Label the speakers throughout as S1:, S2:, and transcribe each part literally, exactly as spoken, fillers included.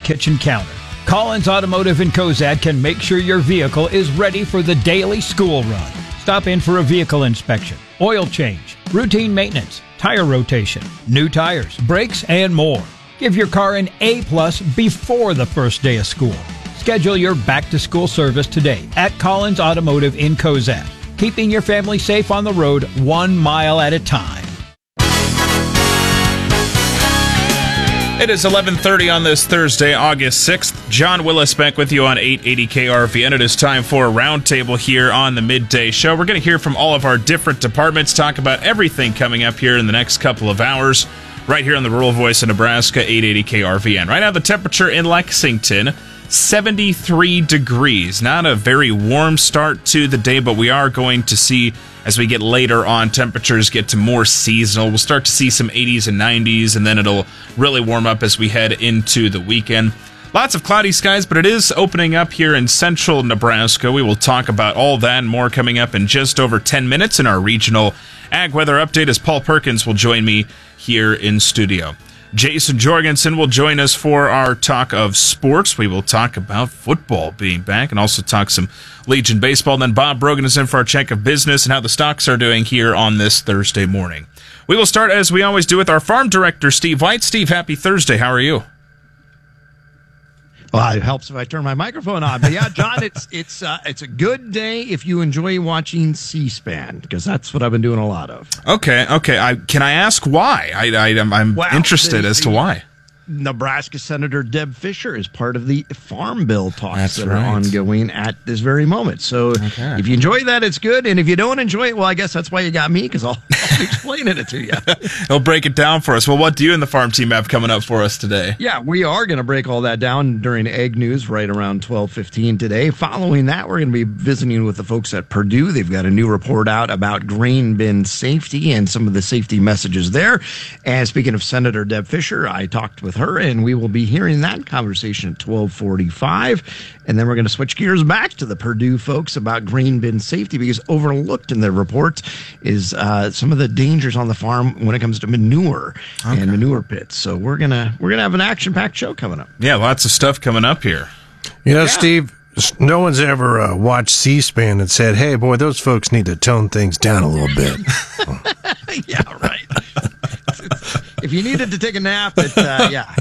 S1: kitchen counter. Collins Automotive in Cozad can make sure your vehicle is ready for the daily school run. Stop in for a vehicle inspection, oil change, routine maintenance, tire rotation, new tires, brakes, and more. Give your car an A-plus before the first day of school. Schedule your back-to-school service today at Collins Automotive in Cozad, keeping your family safe on the road one mile at a time.
S2: It is eleven thirty on this Thursday, August sixth. John Willis back with you on eight eighty K R V N. It is time for a roundtable here on the Midday Show. We're going to hear from all of our different departments, talk about everything coming up here in the next couple of hours, right here on the Rural Voice of Nebraska, eight eighty K R V N. Right now, the temperature in Lexington, seventy-three degrees. Not a very warm start to the day, but we are going to see, as we get later on, temperatures get to more seasonal. We'll start to see some eighties and nineties, and then it'll really warm up as we head into the weekend. Lots of cloudy skies, but it is opening up here in central Nebraska. We will talk about all that and more coming up in just over ten minutes in our regional ag weather update, as Paul Perkins will join me here in studio. Jason Jorgensen will join us for our talk of sports. We will talk about football being back and also talk some Legion baseball. And then Bob Brogan is in for our check of business and how the stocks are doing here on this Thursday morning. We will start, as we always do, with our farm director, Steve White. Steve, happy Thursday. How are you?
S3: Well, it helps if I turn my microphone on. But yeah, John, it's it's uh, it's a good day if you enjoy watching C-SPAN, because that's what I've been doing a lot of.
S2: Okay, okay. I, can I ask why? I, I, I'm, I'm
S3: well,
S2: interested
S3: the,
S2: as to
S3: the,
S2: why.
S3: Nebraska Senator Deb Fischer is part of the Farm Bill talks
S2: That's
S3: that
S2: right.
S3: are ongoing at this very moment. So
S2: okay.
S3: if you enjoy that, it's good. And if you don't enjoy it, well, I guess that's why you got me, because I'll, I'll be explaining it to you.
S2: He'll break it down for us. Well, what do you and the farm team have coming up for us today?
S3: Yeah, we are going to break all that down during Ag News right around twelve fifteen today. Following that, we're going to be visiting with the folks at Purdue. They've got a new report out about grain bin safety and some of the safety messages there. And speaking of Senator Deb Fischer, I talked with her, and we will be hearing that conversation at twelve forty-five. And then we're going to switch gears back to the Purdue folks about grain bin safety, because overlooked in their report is uh, some of the dangers on the farm when it comes to manure okay. and manure pits. So we're gonna we're gonna have an action-packed show coming up.
S2: Yeah, lots of stuff coming up here.
S4: You know,
S3: yeah.
S4: Steve, no one's ever uh, watched C-SPAN and said, "Hey, boy, those folks need to tone things down a little bit."
S3: Yeah, right. If you needed to take a nap, it, uh, yeah,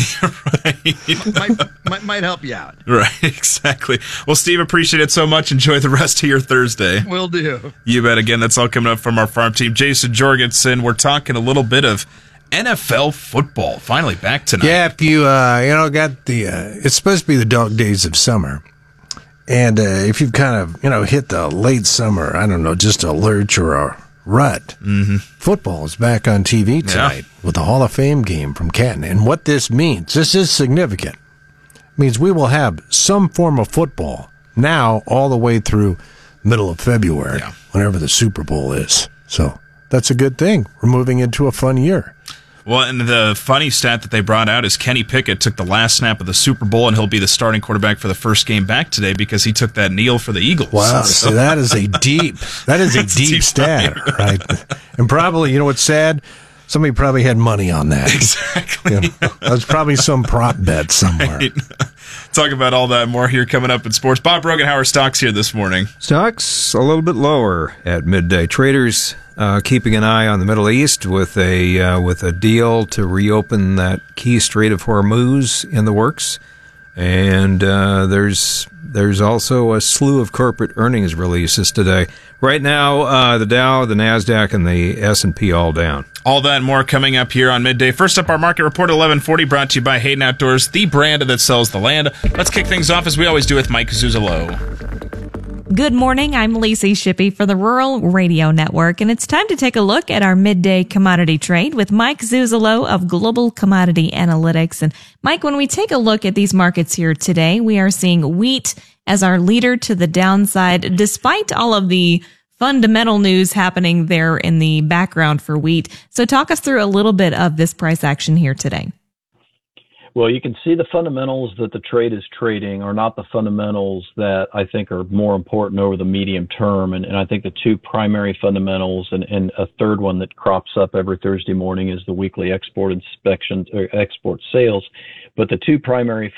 S2: right.
S3: might, might, might help you out.
S2: Right, exactly. Well, Steve, appreciate it so much. Enjoy the rest of your Thursday.
S3: Will do.
S2: You bet. Again, that's all coming up from our farm team. Jason Jorgensen, we're talking a little bit of N F L football. Finally back tonight.
S4: Yeah, if you, uh, you know, got the, uh, it's supposed to be the dog days of summer. And uh, if you've kind of, you know, hit the late summer, I don't know, just a lurch or a rut,
S2: mm-hmm.
S4: football is back on T V tonight
S2: yeah.
S4: with the Hall of Fame game from Canton. And what this means, this is significant. It means we will have some form of football now all the way through middle of February,
S2: yeah.
S4: whenever the Super Bowl is. So that's a good thing. We're moving into a fun year.
S2: Well, and the funny stat that they brought out is Kenny Pickett took the last snap of the Super Bowl, and he'll be the starting quarterback for the first game back today because he took that kneel for the Eagles.
S4: Wow, so that is a deep, that is a deep, deep stat, right? And probably, you know what's sad? Somebody probably had money on that.
S2: Exactly.
S4: You know, there's probably some prop bet somewhere.
S2: Right. Talk about all that more here coming up in sports. Bob Brogan, how are stocks here this morning?
S5: Stocks a little bit lower at midday. Traders uh, keeping an eye on the Middle East with a uh, with a deal to reopen that key Strait of Hormuz in the works, and uh, there's there's also a slew of corporate earnings releases today. Right now, uh, the Dow, the Nasdaq, and the S and P all down.
S2: All that and more coming up here on Midday. First up, our market report eleven forty, brought to you by Hayden Outdoors, the brand that sells the land. Let's kick things off as we always do with Mike Zuzalo.
S6: Good morning, I'm Lacey Shippey for the Rural Radio Network, and it's time to take a look at our midday commodity trade with Mike Zuzalo of Global Commodity Analytics. And Mike, when we take a look at these markets here today, we are seeing wheat as our leader to the downside, despite all of the fundamental news happening there in the background for wheat. So talk us through a little bit of this price action here today.
S7: Well, you can see the fundamentals that the trade is trading are not the fundamentals that I think are more important over the medium term. And, and I think the two primary fundamentals and, and a third one that crops up every Thursday morning is the weekly export inspections or export sales. But the two primary